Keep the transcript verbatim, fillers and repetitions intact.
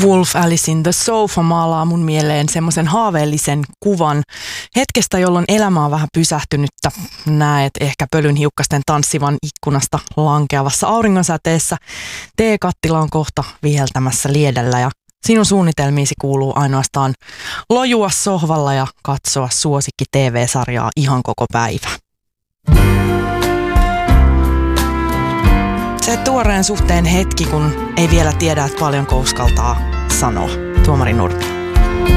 Wolf Alice in the Sofa maalaa mun mieleen semmoisen haaveellisen kuvan hetkestä, jolloin elämä on vähän pysähtynyttä. Näet ehkä pölynhiukkasten tanssivan ikkunasta lankeavassa auringonsäteessä. Teekattila on kohta viheltämässä liedellä ja sinun suunnitelmiisi kuuluu ainoastaan lojua sohvalla ja katsoa suosikki T V-sarjaa ihan koko päivä. Se tuoreen suhteen hetki, kun ei vielä tiedä, että paljonko uskaltaa sanoa. Tuomari Nurmi.